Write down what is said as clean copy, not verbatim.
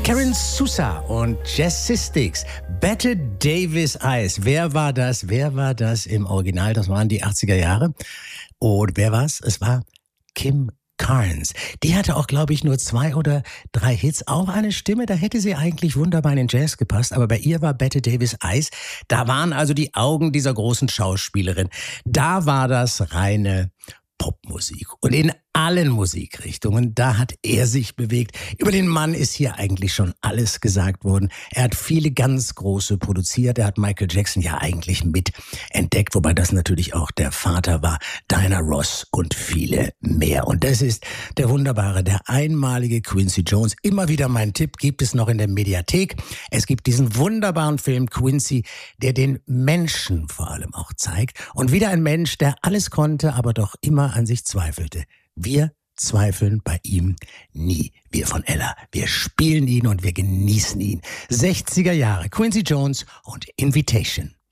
Karen Sousa und Jazzistic, Bette Davis Eyes. Wer war das? Wer war das im Original? Das waren die 80er Jahre. Und wer war's? Es war Kim Carnes. Die hatte auch, glaube ich, nur 2 oder 3 Hits. Auch eine Stimme, da hätte sie eigentlich wunderbar in den Jazz gepasst. Aber bei ihr war Bette Davis Eyes. Da waren also die Augen dieser großen Schauspielerin. Da war das reine Popmusik. Und in allen Musikrichtungen, da hat er sich bewegt. Über den Mann ist hier eigentlich schon alles gesagt worden. Er hat viele ganz große produziert. Er hat Michael Jackson ja eigentlich mit entdeckt, wobei das natürlich auch der Vater war, Diana Ross und viele mehr. Und das ist der wunderbare, der einmalige Quincy Jones. Immer wieder mein Tipp, gibt es noch in der Mediathek. Es gibt diesen wunderbaren Film Quincy, der den Menschen vor allem auch zeigt. Und wieder ein Mensch, der alles konnte, aber doch immer an sich zweifelte. Wir zweifeln bei ihm nie. Wir von Ella. Wir spielen ihn und wir genießen ihn. 60er Jahre. Quincy Jones und Invitation.